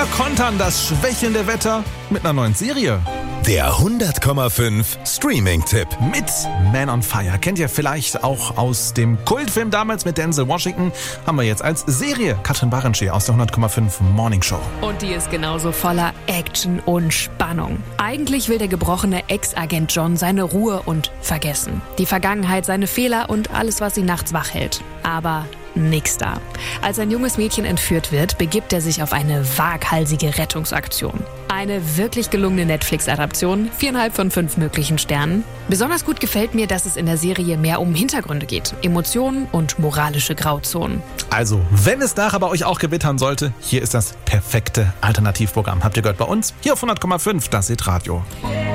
kontern das schwächelnde Wetter mit einer neuen Serie. Der 100,5 Streaming-Tipp. Mit Man on Fire. Kennt ihr vielleicht auch aus dem Kultfilm damals mit Denzel Washington. Haben wir jetzt als Serie Katrin Barrenschee aus der 100,5 Morning Show. Und die ist genauso voller Action und Spannung. Eigentlich will der gebrochene Ex-Agent John seine Ruhe und vergessen. Die Vergangenheit, seine Fehler und alles, was ihn nachts wach hält. Aber nix da. Als ein junges Mädchen entführt wird, begibt er sich auf eine waghalsige Rettungsaktion. Eine wirklich gelungene Netflix-Adaption, 4,5 von 5 möglichen Sternen. Besonders gut gefällt mir, dass es in der Serie mehr um Hintergründe geht, Emotionen und moralische Grauzonen. Also, wenn es nachher bei euch auch gewittern sollte, hier ist das perfekte Alternativprogramm. Habt ihr gehört bei uns? Hier auf 100,5, das Hitradio.